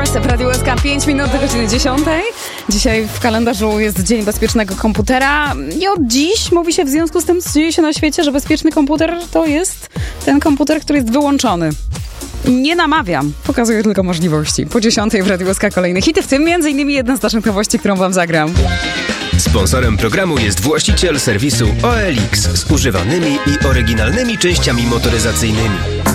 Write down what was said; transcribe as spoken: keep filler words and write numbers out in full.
X w Radiu S K, pięć minut do godziny dziesiątej. Dzisiaj w kalendarzu jest Dzień Bezpiecznego Komputera i od dziś mówi się w związku z tym, co dzieje się na świecie, że bezpieczny komputer to jest ten komputer, który jest wyłączony. Nie namawiam, pokazuję tylko możliwości. Po dziesiątej w Radiu S K kolejne hity, w tym między innymi jedna z naszych nowości, którą wam zagram. Sponsorem programu jest właściciel serwisu O L X z używanymi i oryginalnymi częściami motoryzacyjnymi.